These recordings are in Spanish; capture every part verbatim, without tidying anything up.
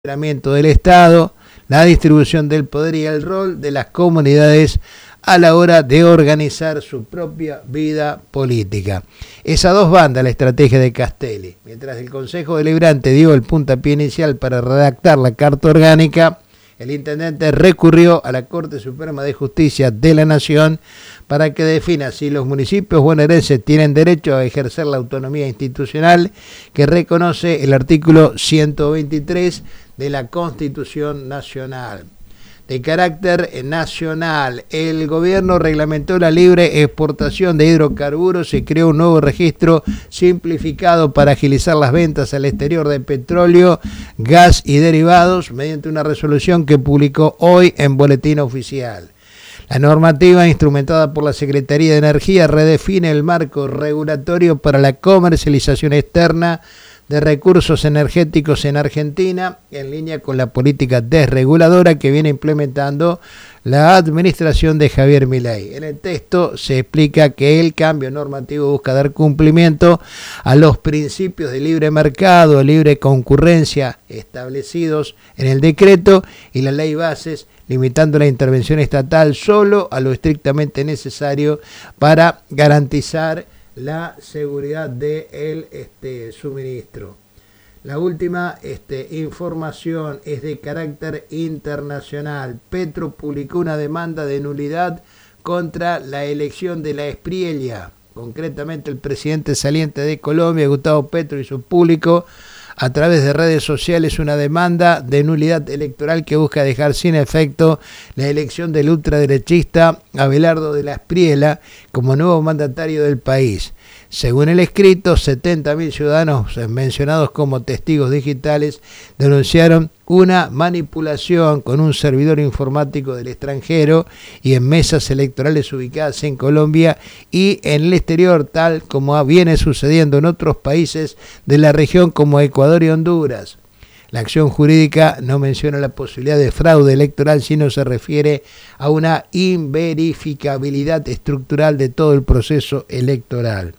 funcionamiento del Estado, la distribución del poder y el rol de las comunidades a la hora de organizar su propia vida política. Es a dos bandas la estrategia de Castelli. Mientras el Consejo Deliberante dio el puntapié inicial para redactar la Carta Orgánica, el intendente recurrió a la Corte Suprema de Justicia de la Nación para que defina si los municipios bonaerenses tienen derecho a ejercer la autonomía institucional que reconoce el artículo ciento veintitrés de la Constitución Nacional. De carácter nacional, el gobierno reglamentó la libre exportación de hidrocarburos y creó un nuevo registro simplificado para agilizar las ventas al exterior de petróleo, gas y derivados mediante una resolución que publicó hoy en Boletín Oficial. La normativa instrumentada por la Secretaría de Energía redefine el marco regulatorio para la comercialización externa de recursos energéticos en Argentina, en línea con la política desreguladora que viene implementando la administración de Javier Milei. En el texto se explica que el cambio normativo busca dar cumplimiento a los principios de libre mercado, libre concurrencia establecidos en el decreto y la ley bases, limitando la intervención estatal solo a lo estrictamente necesario para garantizar la seguridad del este, suministro. La última este, información es de carácter internacional. Petro publicó una demanda de nulidad contra la elección de la Espriella. Concretamente, el presidente saliente de Colombia, Gustavo Petro, y su público a través de redes sociales una demanda de nulidad electoral que busca dejar sin efecto la elección del ultraderechista Abelardo de la Espriella como nuevo mandatario del país. Según el escrito, setenta mil ciudadanos mencionados como testigos digitales denunciaron una manipulación con un servidor informático del extranjero y en mesas electorales ubicadas en Colombia y en el exterior, tal como viene sucediendo en otros países de la región como Ecuador y Honduras. La acción jurídica no menciona la posibilidad de fraude electoral, sino se refiere a una inverificabilidad estructural de todo el proceso electoral.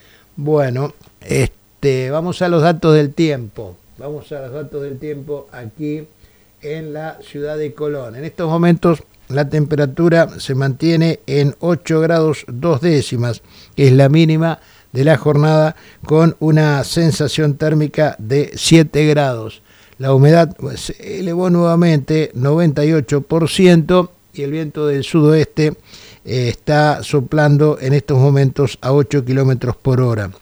Bueno, este, vamos a los datos del tiempo. Vamos a los datos del tiempo aquí en la ciudad de Colón. En estos momentos la temperatura se mantiene en ocho grados dos décimas, que es la mínima de la jornada, con una sensación térmica de siete grados. La humedad se elevó nuevamente noventa y ocho por ciento y el viento del sudoeste eh, está soplando en estos momentos a ocho kilómetros por hora.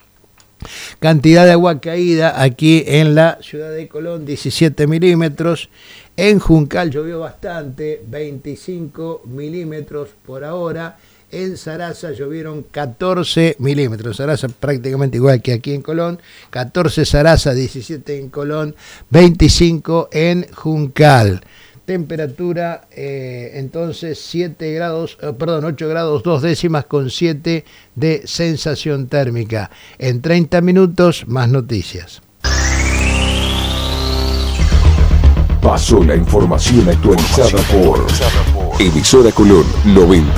Cantidad de agua caída aquí en la ciudad de Colón, diecisiete milímetros. En Juncal llovió bastante, veinticinco milímetros por ahora. En Sarasa llovieron catorce milímetros. Sarasa prácticamente igual que aquí en Colón. catorce Sarasa, diecisiete en Colón, veinticinco en Juncal. Temperatura eh, entonces siete grados, eh, perdón, ocho grados dos décimas con siete de sensación térmica. En treinta minutos más noticias. Pasó la información actualizada por Emisora Colón noventa.